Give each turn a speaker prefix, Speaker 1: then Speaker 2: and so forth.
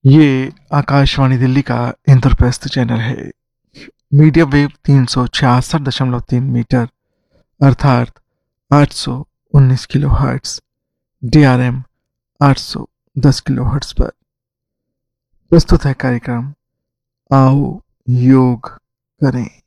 Speaker 1: ये आकाशवाणी दिल्ली का इंद्रप्रस्थ चैनल है। मीडियम वेव 366.3 मीटर अर्थात 819 kilo hertz, DRM 810 kilo hertz पर प्रस्तुत है कार्यक्रम आओ योग करें।